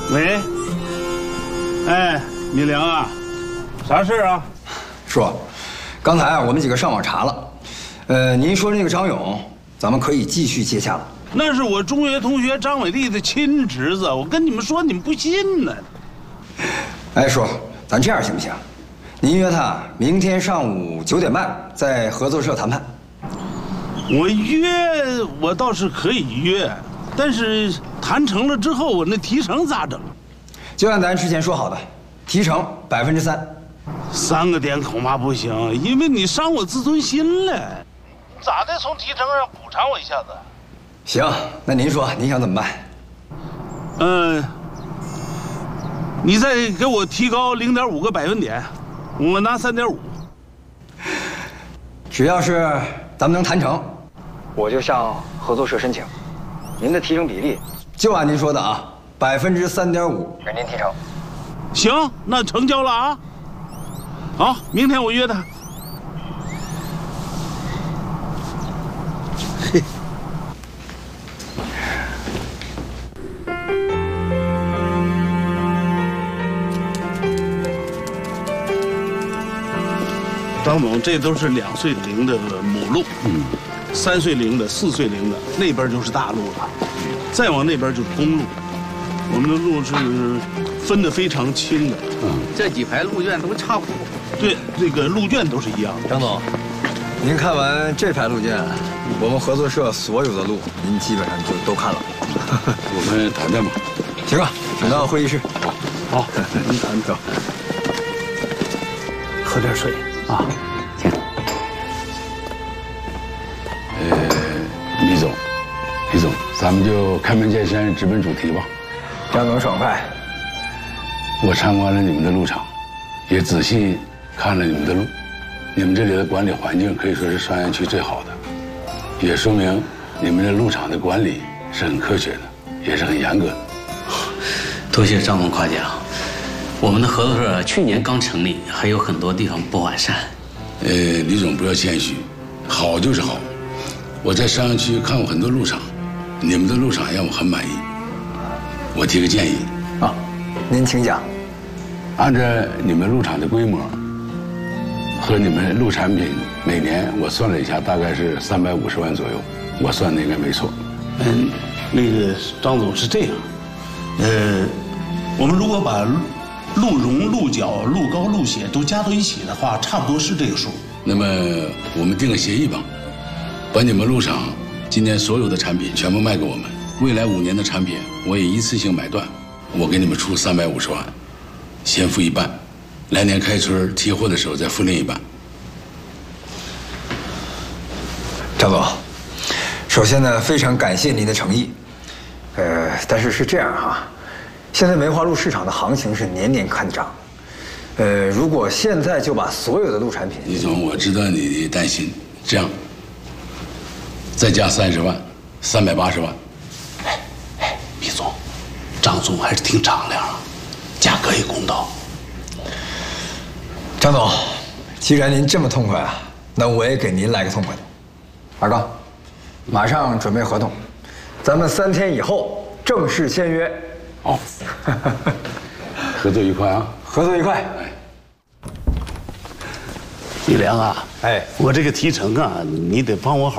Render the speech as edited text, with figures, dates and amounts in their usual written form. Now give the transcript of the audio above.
喂，哎，米良啊，啥事啊？ 叔，刚才啊，我们几个上网查了，您说那个张勇，咱们可以继续接洽了。 那是我中学同学张伟丽的亲侄子，我跟你们说，你们不信呢。 哎，叔，咱这样行不行？您约他明天上午9点半在合作社谈判。 我倒是可以约，但是谈成了之后，我那提成咋整？ 就按咱之前说好的，提成3%。 3个点恐怕不行，因为你伤我自尊心了。咋的？从提成上补偿我一下子？ 行，那您说您想怎么办？ 你再给我提高0.5个百分点，我拿3.5。 只要是咱们能谈成，我就向合作社申请，您的提成比例就按您说的啊，3.5%给您提成。 行，那成交了啊。好，明天我约他。嘿。张总，这都是2岁龄的母鹿，3岁龄的、4岁龄的，那边就是大鹿了，再往那边就是公鹿。我们的鹿是分得非常清的。 这几排鹿圈都差不多。 对，这个鹿圈都是一样的。 张总，您看完这排鹿圈，我们合作社所有的鹿，您基本上就都看了。 我们谈谈吧。 行啊，请到会议室。 好，您谈走。喝点水啊。 行。 李总，咱们就开门见山，直奔主题吧。 张总爽快。 我参观了你们的鹿场，也仔细看了你们的鹿，你们这里的管理环境可以说是双阳区最好的，也说明你们的鹿场的管理是很科学的，也是很严格的。 多谢张总夸奖。我们的合作社去年刚成立，还有很多地方不完善。 李总不要谦虚，好就是好。我在商阳区看过很多鹿场，你们的鹿场让我很满意。我提个建议啊，您请讲。 按照你们鹿场的规模和你们鹿产品，每年我算了一下，大概是350万左右，我算的应该没错。 那个张总是这样，我们如果把鹿茸、鹿角、鹿膏、鹿血都加到一起的话，差不多是这个数。 那么我们定个协议吧，把你们鹿场今年所有的产品全部卖给我们，未来5年的产品我也一次性买断，我给你们出350万，先付一半，来年开春提货的时候再付另一半。 张总，首先呢，非常感谢您的诚意，但是是这样哈，现在梅花鹿市场的行情是年年看涨，如果现在就把所有的鹿产品， 李总，我知道你的担心，这样再加30万，380万。 毕总，张总还是挺敞亮，价格也公道。 张总，既然您这么痛快啊，那我也给您来个痛快的。二哥，马上准备合同，咱们3天以后正式签约。 好，合作愉快啊！ 合作愉快。 李良啊， 哎， 我这个提成啊，你得帮我好